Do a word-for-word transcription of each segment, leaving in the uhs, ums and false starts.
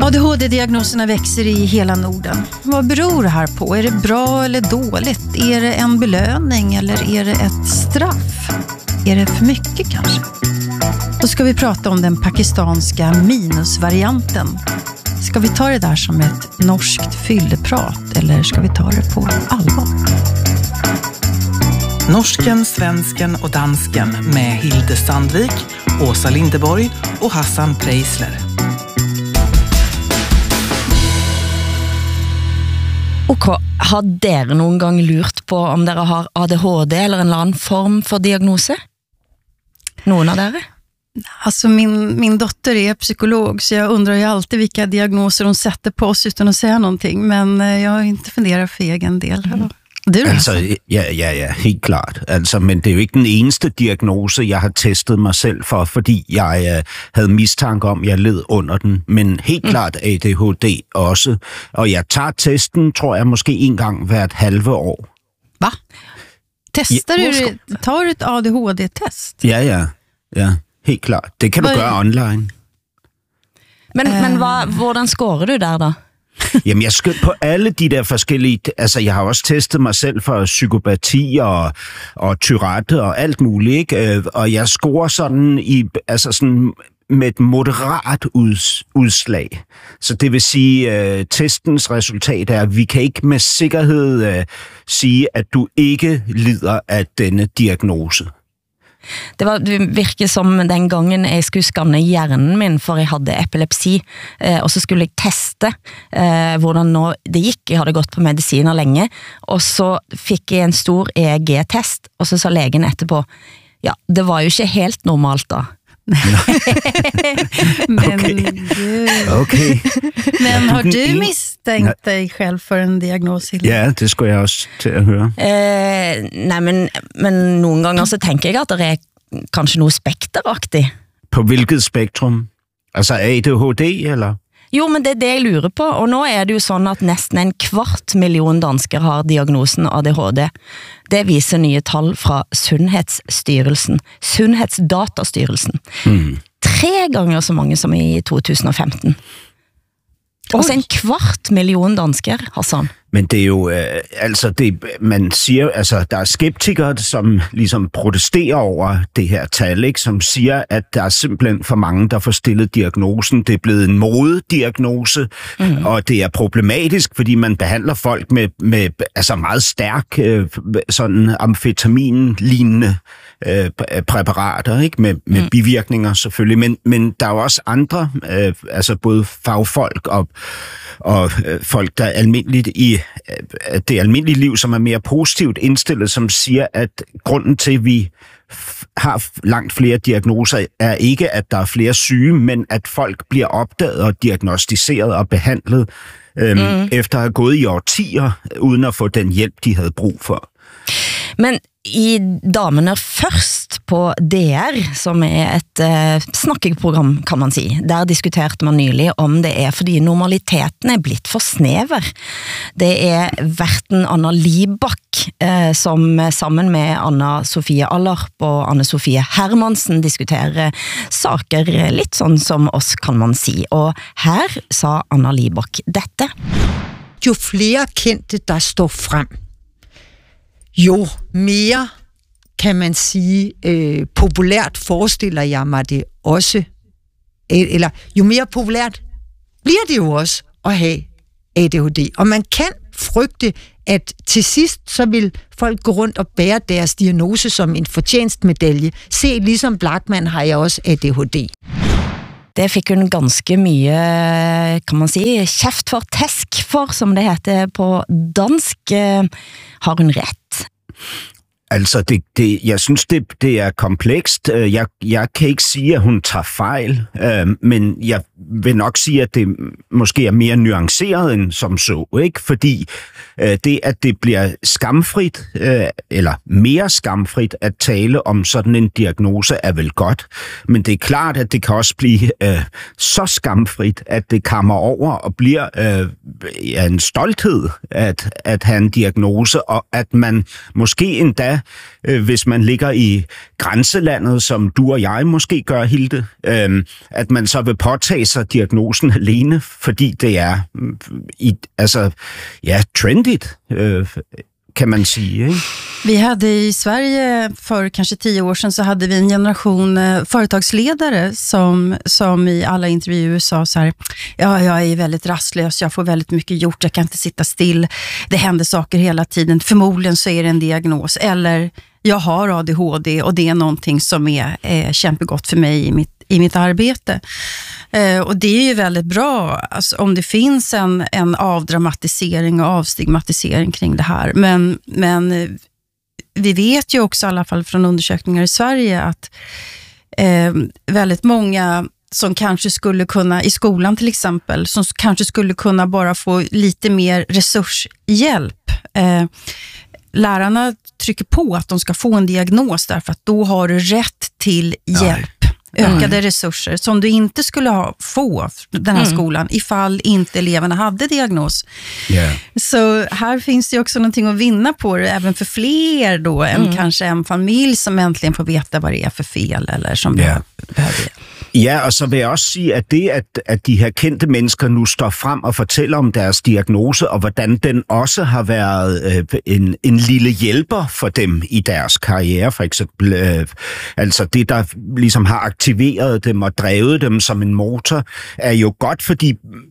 A D H D-diagnoserna växer i hela Norden. Vad beror det här på? Är det bra eller dåligt? Är det en belöning eller är det ett straff? Är det för mycket kanske? Då ska vi prata om den pakistanska minusvarianten. Ska vi ta det där som ett norskt fylleprat eller ska vi ta det på allvar? Norsken, svensken och dansken med Hilde Sandvik, Åsa Lindeborg och Hassan Preisler. Ok, har dere någon gång lurt på om dere har A D H D eller en eller annan form för diagnose? Någon av dere? Alltså min, min dotter är psykolog så jag undrar ju alltid vilka diagnoser hon sätter på oss utan att säga någonting. Men jag har inte funderat för egen del. Mm. Du altså, ja, ja, ja, helt klart. Altså, men det er jo ikke den eneste diagnose, jeg har testet mig selv for, fordi jeg øh, havde mistanke om, jeg led under den. Men helt mm. klart A D H D også. Og jeg tager testen, tror jeg, måske en gang hvert halve år. Va? Testar ja, du, tar du ett A D H D-test? Ja, ja, ja, helt klart. Det kan du Hvor... gøre online. Men, uh... men hva, hvordan scorer du der da? Jamen, jeg skød på alle de der forskellige... Altså, jeg har også testet mig selv for psykopati og, og Tourette og alt muligt, ikke? Og jeg scorer sådan i... Altså, sådan med et moderat uds, udslag. Så det vil sige, at testens resultat er, at vi kan ikke med sikkerhed uh, sige, at du ikke lider af denne diagnose. Det var det virker som den gangen jeg skulle skanne hjernen min for jeg hadde epilepsi, eh, og så skulle jeg teste eh, hvordan nå det gikk. Jeg hadde gått på mediciner lenge, og så fikk jeg en stor E E G-test, og så sa legen etterpå, ja, det var jo ikke helt normalt da. Men, okay. Du... Okay. Men har du misstänkt dig själv för en diagnos? Ja, det skulle jeg også til at høre. Eh, nej, men, men nogle gange så tænker jeg at det er kanskje noget spekteraktigt. På hvilket spektrum? Altså A D H D, eller? Jo, men det er det jeg lurer på, og nå er det jo sådan at næsten en kvart million danskere har diagnosen A D H D. Det viser nye tal fra Sundhedsstyrelsen, Sundhedsdatastyrelsen. Mm. Tre ganger så mange som i to tusind og femten. Altså en kvart million danskere, Hassan. Men det er jo, øh, altså, det, man siger, altså, der er skeptikere, som ligesom protesterer over det her tal, ikke? Som siger, at der er simpelthen for mange, der får stillet diagnosen. Det er blevet en modediagnose, mm. og det er problematisk, fordi man behandler folk med, med altså meget stærk, øh, sådan amfetamin-lignende øh, præparater, ikke? Med, med mm. bivirkninger selvfølgelig. Men, men der er jo også andre, øh, altså både fagfolk og, og øh, folk, der er almindeligt i det almindelige liv, som er mere positivt indstillet, som siger, at grunden til, at vi har langt flere diagnoser, er ikke, at der er flere syge, men at folk bliver opdaget og diagnostiseret og behandlet øhm, mm. efter at have gået i årtier, uden at få den hjælp, de havde brug for. Men i Damene Først på D R, som er et uh, snakkeprogram, kan man si, der diskuterte man nylig om det er fordi normaliteten er blitt for snever. Det er verten Anna Libak uh, som sammen med Anna Sofie Allerp og Anne Sofie Hermansen diskuterer saker litt sånn som oss, kan man si. Og her sa Anna Libak dette. Jo flere kendte, der står frem, jo mere, kan man sige, øh, populært forestiller jeg mig det også, eller jo mere populært bliver det jo også at have A D H D. Og man kan frygte, at til sidst så vil folk gå rundt og bære deres diagnose som en fortjenstmedalje. Se, ligesom Blackman har jeg også A D H D. Det fik hun ganske mye, kan man si, kjeft for, tesk for, som det heter på dansk. Har hun ret? Altså, det, det, jeg synes, det, det er komplekst. Jeg, jeg kan ikke sige, at hun tager fejl, øh, men jeg vil nok sige, at det måske er mere nuanceret end som så, ikke? Fordi øh, det, at det bliver skamfrit, øh, eller mere skamfrit at tale om sådan en diagnose, er vel godt. Men det er klart, at det kan også blive øh, så skamfrit, at det kommer over og bliver øh, ja, en stolthed at, at have en diagnose, og at man måske endda endda øh, hvis man ligger i grænselandet, som du og jeg måske gør, Hilde, øh, at man så vil påtage sig diagnosen alene, fordi det er i, altså, ja, trendigt, øh, kan man sige, ikke? Vi hade i Sverige för kanske tio år sedan så hade vi en generation eh, företagsledare som, som i alla intervjuer sa så här: ja, jag är väldigt rastlös, jag får väldigt mycket gjort, jag kan inte sitta still, det händer saker hela tiden, förmodligen så är det en diagnos, eller jag har A D H D och det är någonting som är eh, kämpegott för mig i mitt, i mitt arbete. Eh, och det är ju väldigt bra alltså, om det finns en, en avdramatisering och avstigmatisering kring det här. Men, men eh, vi vet ju också i alla fall från undersökningar i Sverige att eh, väldigt många som kanske skulle kunna, i skolan till exempel, som kanske skulle kunna bara få lite mer resurshjälp. Eh, lärarna trycker på att de ska få en diagnos därför att då har du rätt till hjälp. Ökade mm. resurser som du inte skulle ha, få den här mm. skolan ifall inte eleverna hade diagnos. Yeah. Så här finns det också någonting att vinna på det, även för fler då mm. än kanske en familj som äntligen får veta vad det är för fel eller som yeah. behöver det. Ja, og så vil jeg også sige, at det, at, at de her kendte mennesker nu står frem og fortæller om deres diagnose, og hvordan den også har været øh, en, en lille hjælper for dem i deres karriere, for eksempel. Øh, altså det, der ligesom har aktiveret dem og drevet dem som en motor, er jo godt, fordi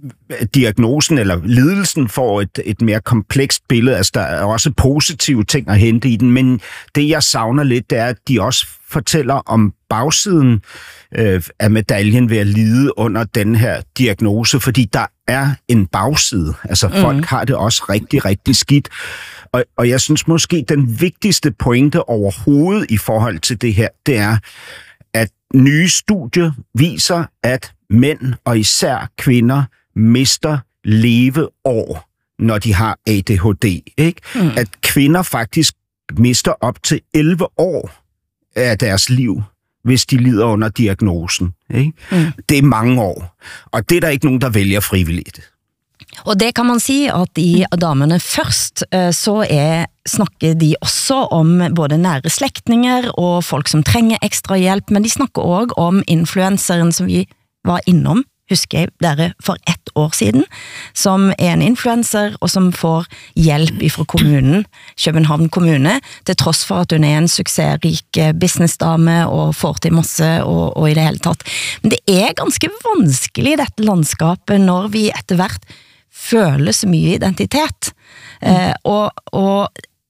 diagnosen eller lidelsen får et, et mere komplekst billede. Altså der er også positive ting at hente i den, men det, jeg savner lidt, det er, at de også fortæller om bagsiden øh, af medaljen ved at lide under den her diagnose, fordi der er en bagside. Altså mm. folk har det også rigtig, rigtig skidt. Og, og jeg synes måske, den vigtigste pointe overhovedet i forhold til det her, det er, at nye studier viser, at mænd og især kvinder mister leveår, når de har A D H D. Ikke? Mm. At kvinder faktisk mister op til elleve år af deres liv, hvis de lider under diagnosen. Ikke? Mm. Det er mange år, og det er der ikke nogen, der vælger frivilligt. Og det kan man sige, at i damerne først, så er, snakker de også om både nære slægtninger og folk som trænger ekstra hjælp, men de snakker også om influenceren, som vi var innom, husker jeg dere for ett år siden, som er en influencer og som får hjælp fra kommunen, København Kommune, til trods for at hun er en succesrik businessdame og får til masse og, og i det hele tatt. Men det er ganske vanskelig i dette landskapet når vi etter hvert føler så mye identitet. Mm. Eh, og, og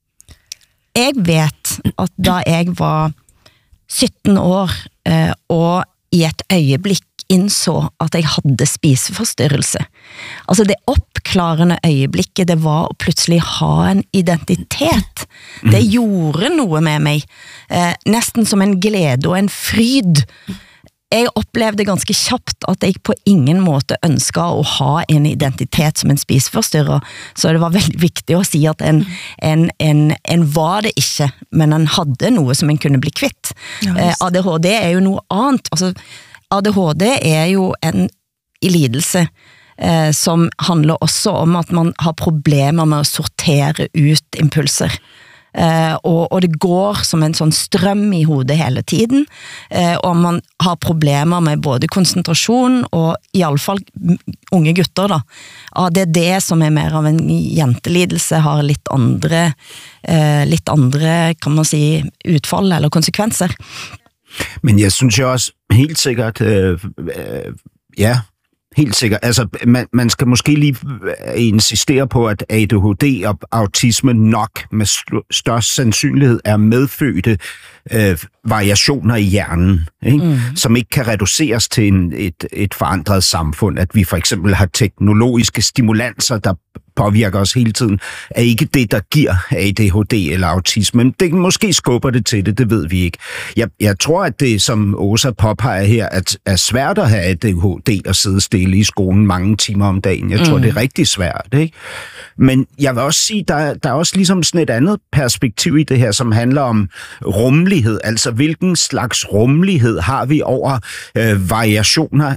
jeg vet at da jeg var sytten år eh, og i et øjeblik indså at jeg hadde spiseforstyrrelse. Altså det oppklarende øjeblikket, det var å pludselig ha en identitet. Det gjorde noe med mig. Eh, næsten som en glede og en fryd. Jeg oplevde ganske kjapt at jeg på ingen måte ønsket å ha en identitet som en spiseforstyrrer. Så det var veldig viktig å si at en, en, en, en var det ikke, men en hadde noe som en kunne bli kvitt. Eh, A D H D er jo noe annet. Altså, A D H D er jo en lidelse eh, som handler også om at man har problemer med å sortere ut impulser. Eh, og, og det går som en sånn strøm i hodet hele tiden, eh, og man har problemer med både konsentrasjon og i alle fall unge gutter da. Ja, det er det som er mer av en jentelidelse, har litt andre, eh, litt andre, kan man si, utfall eller konsekvenser. Men jeg synes jo også helt sikkert, øh, øh, ja, helt sikkert, altså man, man skal måske lige insistere på, at A D H D og autisme nok med størst sandsynlighed er medfødte øh, variationer i hjernen, ikke? Mm. Som ikke kan reduceres til en, et, et forandret samfund. At vi for eksempel har teknologiske stimulanser, der påvirker os hele tiden, er ikke det, der giver A D H D eller autisme. Men det måske skubber det til det, det ved vi ikke. Jeg, jeg tror, at det, som Åsa påpeger her, at er svært at have A D H D og sidde stille i skolen mange timer om dagen. Jeg tror, mm. det er rigtig svært, ikke? Men jeg vil også sige, der, der er også ligesom sådan et andet perspektiv i det her, som handler om rummelighed. Altså, hvilken slags rummelighed har vi over øh, variationer af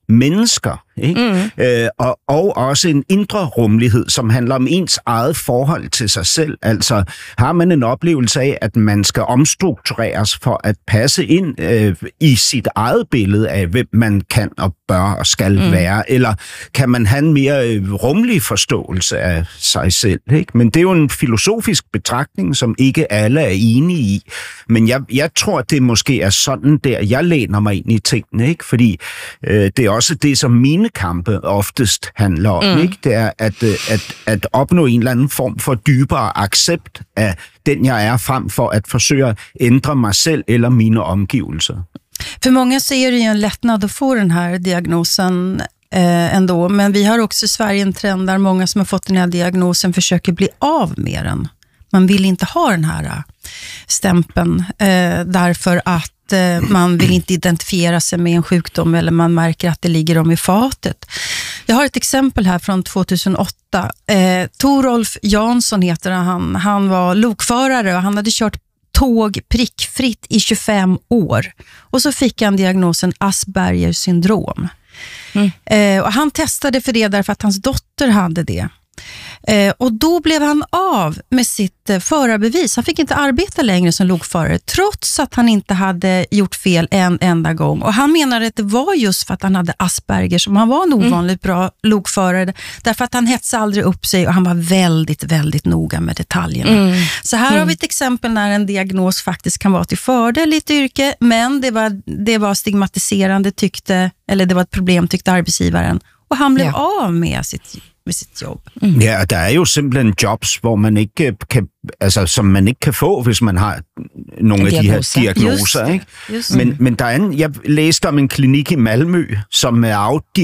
mennesker, ikke? Mm. Øh, og, og også en indre rummelighed, som handler om ens eget forhold til sig selv. Altså har man en oplevelse af, at man skal omstruktureres for at passe ind øh, i sit eget billede af, hvem man kan og bør og skal mm. være, eller kan man have en mere øh, rummelig forståelse af sig selv, ikke? Men det er jo en filosofisk betragtning, som ikke alle er enige i. Men jeg, jeg tror, det måske er sådan der, jeg læner mig ind i tingene, ikke? Fordi øh, det er også det, som mine kampe oftest handler om, mm. ikke? Det er at, at, at opnå en eller anden form for dybere accept af den, jeg er, frem for at forsøge at ændre mig selv eller mine omgivelser. För många så är det ju en lättnad att få den här diagnosen eh, ändå. Men vi har också i Sverige en trend där många som har fått den här diagnosen försöker bli av med den. Man vill inte ha den här stämpeln eh, därför att man vill inte identifiera sig med en sjukdom eller man märker att det ligger dem i fatet. Jag har ett exempel här från tjugohundraåtta. Eh, Torolf Jansson heter han. Han var lokförare och han hade kört tåg prickfritt i tjugofem år. Och så fick han diagnosen Aspergers syndrom. Mm. Eh, och han testade för det därför att hans dotter hade det. Eh, och då blev han av med sitt eh, förarbevis. Han fick inte arbeta längre som lokförare trots att han inte hade gjort fel en enda gång. Och han menade att det var just för att han hade Asperger som han var en ovanligt mm. bra lokförare. Därför att han hetsade aldrig upp sig och han var väldigt, väldigt noga med detaljerna. Mm. Så här mm. har vi ett exempel när en diagnos faktiskt kan vara till fördel i ett yrke. Men det var, det var stigmatiserande tyckte, eller det var ett problem tyckte arbetsgivaren. Och han blev ja. av med sitt med sitt jobb. Mm. Ja, der er jo simpelthen jobs, hvor man ikke kan, altså som man ikke kan få, hvis man har nogle af de her diagnoser, ikke? Men, men der er en, jeg læste om en klinik i Malmø, som er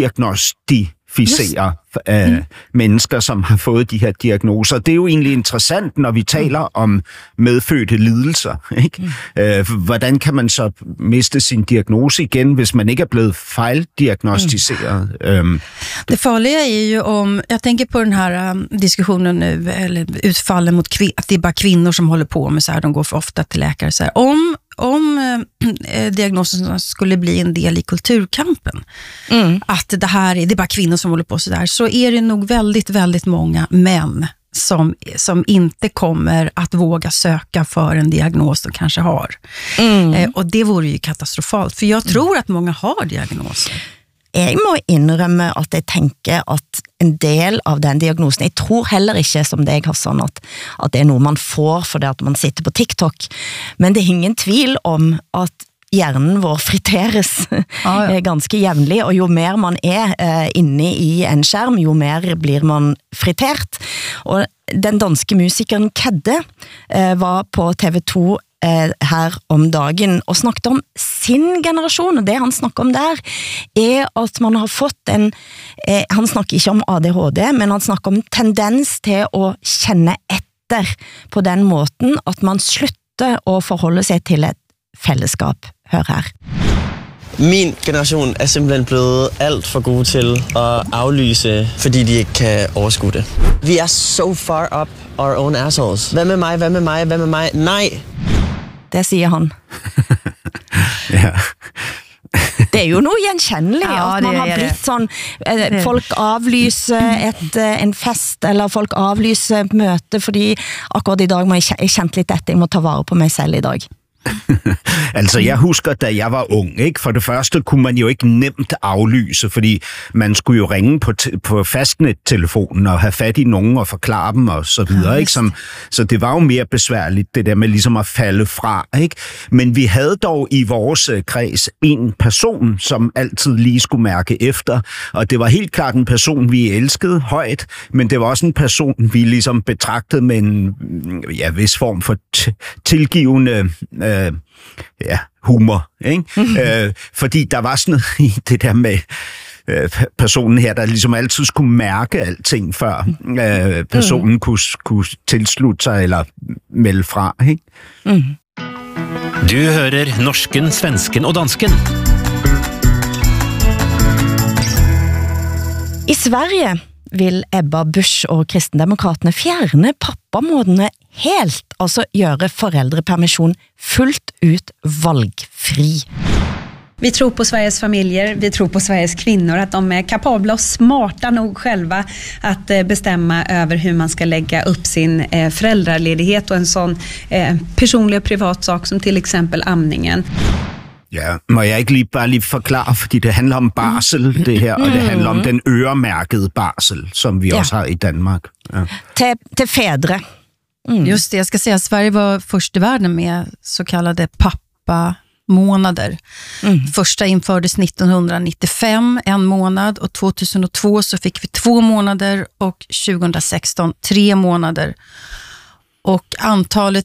afdiagnostificerer af mm. mennesker, som har fået de her diagnoser. Det er jo egentlig interessant, når vi taler om medfødte lidelser, ikke? Mm. Øh, hvordan kan man så miste sin diagnose igen, hvis man ikke er blevet fejldiagnostiseret? Mm. Øhm. Det farliga är ju om, jag tänker på den här um, diskussionen nu, eller utfallen mot kvin- att det är bara kvinnor som håller på med så här, de går för ofta till läkare så här. Om om eh, diagnosen skulle bli en del i kulturkampen, mm. att det här är, det är bara kvinnor som håller på så där, så är det nog väldigt, väldigt många män som, som inte kommer att våga söka för en diagnos de kanske har. Mm. Eh, och det vore ju katastrofalt, för jag tror att många har diagnoser. Jeg må innrømme at jeg tenker at en del av den diagnosen, jeg tror heller ikke som deg har sånn at, at det er noe man får fordi at man sitter på TikTok, men det er ingen tvil om at hjernen vår friteres ah, ja. ganske jevnlig, og jo mer man er eh, inne i en skjerm, jo mer blir man fritert. Og den danske musikeren Kedde eh, var på T V to her om dagen og snakket om sin generasjon, og det han snakker om der er at man har fått en eh, han snakker ikke om A D H D, men han snakker om tendens til å kjenne etter på den måten at man slutter å forholde seg til et fællesskab. Hør her. Min generation er simpelthen blevet alt for gode til at aflyse, fordi de ikke kan overskue det. Vi er so far up our own assholes. Hvad med mig, hvad med mig, hvad med mig? Nej! Det siger han. Ja. Det er jo noe gjenkjennelig, ja, at man har blitt sånn, folk avlyser et, en fest, eller folk avlyser et møte, fordi akkurat i dag må jeg kjent litt etter, jeg må ta vare på mig selv i dag. Altså, jeg husker, da jeg var ung, ikke? For det første kunne man jo ikke nemt aflyse, fordi man skulle jo ringe på, t- på fastnettelefonen og have fat i nogen og forklare dem og så videre, ikke? Som, så det var jo mere besværligt, det der med ligesom at falde fra, ikke? Men vi havde dog i vores kreds en person, som altid lige skulle mærke efter, og det var helt klart en person, vi elskede højt, men det var også en person, vi ligesom betragtede med en ja, vis form for t- tilgivende Øh, ja, humor, ikke? Mm-hmm. Øh, fordi der var sådan noget i det der med øh, personen her, der ligesom altid skulle mærke alting, før øh, personen mm-hmm. kunne, kunne tilslutte sig eller melde fra, ikke? Mm-hmm. Du hører norsken, svensken og dansken. I Sverige vil Ebba Busch og Kristendemokraterne fjerne pappamådene helt, altså gjøre foreldrepermission fullt ut valgfri. Vi tror på Sveriges familjer, vi tror på Sveriges kvinnor, att de är kapabla och smarta nog själva att eh, bestämma över hur man ska lägga upp sin eh, föräldraledighet och en sån eh, personlig och privat sak som till exempel amningen. Ja, må jeg ikke lige bare lige forklare, fordi det handler om barsel, det her, og det handler om den øremærkede barsel, som vi ja. også har i Danmark. Ja. Till, till fädre. Mm. Just det, jag ska säga att Sverige var först i världen med så kallade pappamånader. Mm. Första infördes nittonhundranittiofem, en månad, och tjugohundratvå så fick vi två månader och tjugohundrasexton tre månader. Och antalet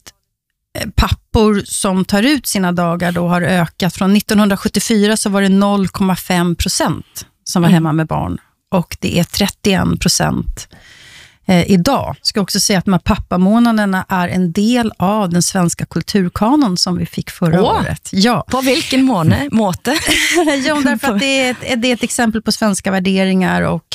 pappor som tar ut sina dagar då har ökat. Från nittonhundrasjuttiofyra så var det noll komma fem procent som var hemma med barn. Och det är trettioen procent eh, idag. Ska också säga att de här pappamånaderna är en del av den svenska kulturkanon som vi fick förra Åh, året. Ja. På vilken måne, måte? Ja, därför att det är, ett, det är ett exempel på svenska värderingar och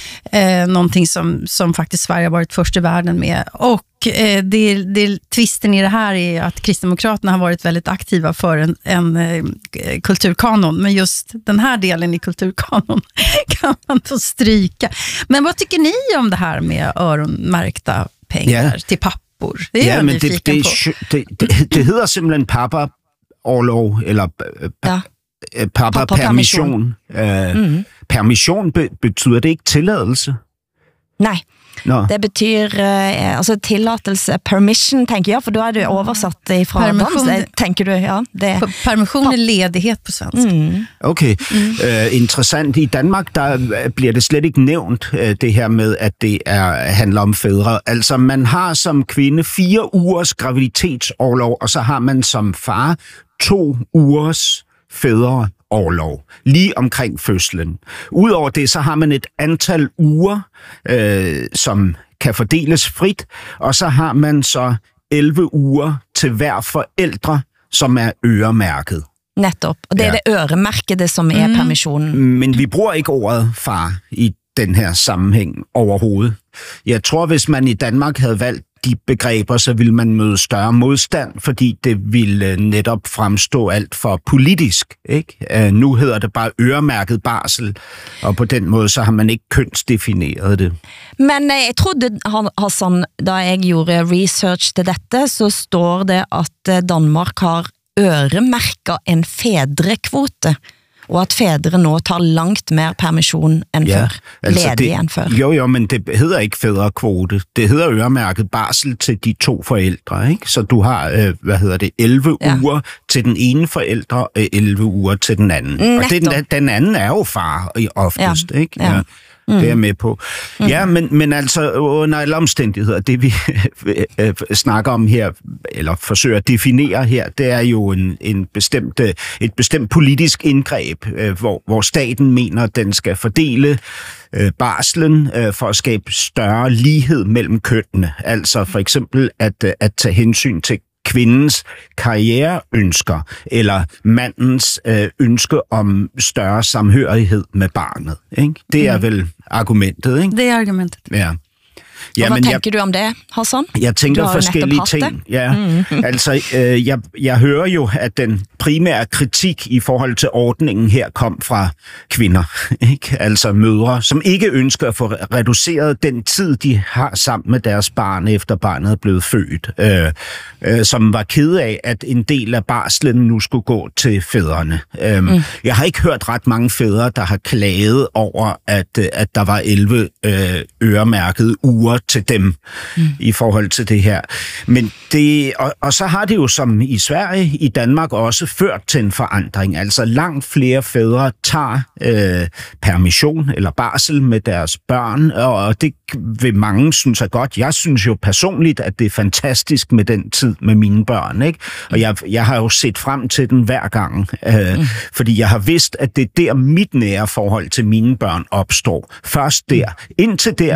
eh, någonting som, som faktiskt Sverige har varit först i världen med. Och eh, det, det, twisten i det här är att Kristdemokraterna har varit väldigt aktiva för en, en eh, kulturkanon. Men just den här delen i kulturkanon kan man då stryka. Men vad tycker ni om det här med öronmärkta pengar yeah. till pappor? Det är ja, jag men det, det, det, det, det hedder simpelthen pappa-orlov, eller ja. pappa-permission. Pappa mm. Permission be, betyder det ikke tilladelse? Nej. No. Det betyder eh, alltså tillatelse, permission tänker jag, för då är det översatt ifrån permission, tänker du, ja. Det. Permission är ledighet på svenska. Mm. Okay, mm. Uh, interessant. I Danmark, der bliver det slet ikke nævnt, uh, det her med, at det er, handler om fædre. Altså, man har som kvinde fire ugers graviditetsorlov, og så har man som far to ugers fædre orlov, lige omkring fødslen. Udover det, så har man et antal uger, øh, som kan fordeles frit, og så har man så elleve uger til hver forældre, som er øremærket. Netop, og det er ja. det øremærkede, som er mm. permissionen. Men vi bruger ikke ordet far i den her sammenhæng overhovedet. Jeg tror, hvis man i Danmark havde valgt de begreber, så ville man møde større modstand, fordi det ville netop fremstå alt for politisk. Ikke? Nu hedder det bare øremærket barsel, og på den måde så har man ikke kønsdefineret det. Men jeg trodde, Hassan, da jeg gjorde research til dette, så står det, at Danmark har øremærket en fædrekvote, og at fædre nå tar langt mer permission end ja, før, altså ledige end før. Jo, jo, men det hedder ikke fædrekvote. Det hedder øremærket barsel til de to forældre, ikke? Så du har, øh, hvad hedder det, elleve ja. uger til den ene forældre, og elleve uger til den anden. Netto. Og den, den anden er jo far oftest, ja. Ikke? Ja. Ja. Mm. Det er jeg med på. Mm. Ja, men, men altså under alle omstændigheder, det vi snakker om her, eller forsøger at definere her, det er jo en, en bestemt, et bestemt politisk indgreb, hvor, hvor staten mener, at den skal fordele øh, barslen øh, for at skabe større lighed mellem kønnene. Altså for eksempel at, at tage hensyn til kvindens karriereønsker, eller mandens øh, ønske om større samhørighed med barnet. Ikke? Det er mm. vel argumentet, ikke? Det er argumentet. Ja. Ja, og hvad tænker jeg, du om det, Hassan? Jeg tænker forskellige ting. Ja. Mm. Altså, øh, jeg, jeg hører jo, at den primære kritik i forhold til ordningen her kom fra kvinder, ikke? Altså mødre, som ikke ønsker at få reduceret den tid, de har sammen med deres barn, efter barnet er blevet født. Øh, øh, som var kede af, at en del af barslen nu skulle gå til fædrene. Øh, mm. Jeg har ikke hørt ret mange fædre, der har klaget over, at, at der var elleve øh, øremærkede uger til dem mm. i forhold til det her. Men det, og, og så har det jo som i Sverige, i Danmark også ført til en forandring. Altså langt flere fædre tager øh, permission eller barsel med deres børn, og det vil mange synes er godt. Jeg synes jo personligt, at det er fantastisk med den tid med mine børn, ikke? Og jeg, jeg har jo set frem til den hver gang, øh, mm. fordi jeg har vidst, at det er der mit nære forhold til mine børn opstår. Først der. Indtil der,